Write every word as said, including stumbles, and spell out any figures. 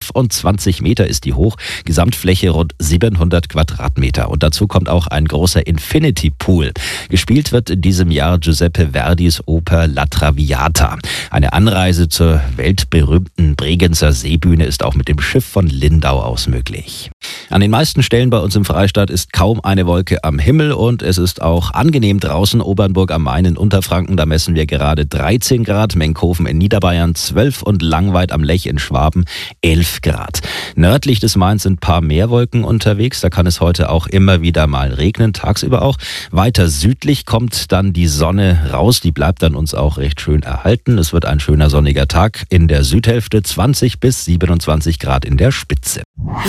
fünfundzwanzig Meter ist die hoch, Gesamtfläche rund siebenhundert Quadratmeter. Und dazu kommt auch ein großer Infinity Pool. Gespielt wird in diesem Jahr Giuseppe Verdis Oper La Traviata. Eine Anreise zur weltberühmten Bregenzer Seebühne ist auch mit dem Schiff von Lindau aus möglich. An den meisten Stellen bei uns im Freistaat ist kaum eine Wolke am Himmel und es ist auch angenehm draußen. Obernburg am Main in Unterfranken, da messen wir gerade dreizehn Grad, Menkhofen in Niederbayern zwölf und Langweid am Lech in Schwaben elf Grad. Nördlich des Mains sind ein paar mehr Wolken unterwegs, da kann es heute auch immer wieder mal regnen, tagsüber auch. Weiter südlich kommt dann die Sonne raus, die bleibt dann uns auch recht schön erhalten. Es wird ein schöner sonniger Tag in der Südhälfte, zwanzig bis siebenundzwanzig Grad in der Spitze.